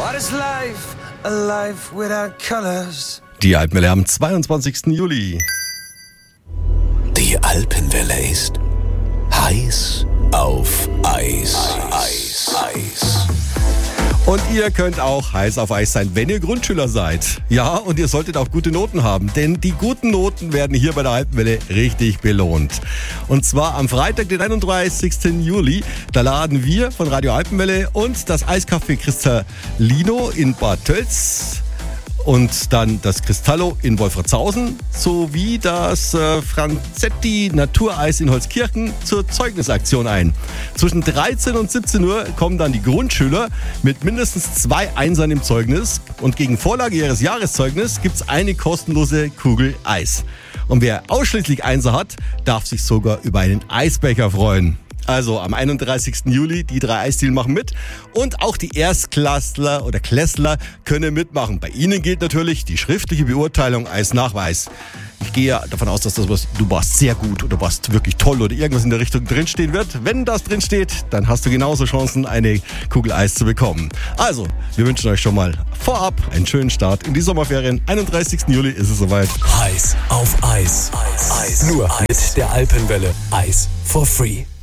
What is life? A life without colors. Die Alpenwelle am 22. Juli. Die Alpenwelle ist heiß auf Eis. Eis. Und ihr könnt auch heiß auf Eis sein, wenn ihr Grundschüler seid. Ja, und ihr solltet auch gute Noten haben, denn die guten Noten werden hier bei der Alpenwelle richtig belohnt. Und zwar am Freitag, den 31. Juli, da laden wir von Radio Alpenwelle und das Eiscafé Kristallino in Bad Tölz und dann das Cristallo in Wolfratshausen sowie das Franzetti Natureis in Holzkirchen zur Zeugnisaktion ein. Zwischen 13 und 17 Uhr kommen dann die Grundschüler mit mindestens 2 Einsern im Zeugnis und gegen Vorlage ihres Jahreszeugnisses gibt es eine kostenlose Kugel Eis. Und wer ausschließlich Einser hat, darf sich sogar über einen Eisbecher freuen. Also am 31. Juli, die 3 Eisdielen machen mit und auch die Erstklässler oder Klässler können mitmachen. Bei ihnen gilt natürlich die schriftliche Beurteilung als Nachweis. Ich gehe davon aus, dass du warst sehr gut oder warst wirklich toll oder irgendwas in der Richtung drinstehen wird. Wenn das drinsteht, dann hast du genauso Chancen, eine Kugel Eis zu bekommen. Also, wir wünschen euch schon mal vorab einen schönen Start in die Sommerferien. 31. Juli ist es soweit. Heiß auf Eis. Eis. Nur mit der Alpenwelle. Eis for free.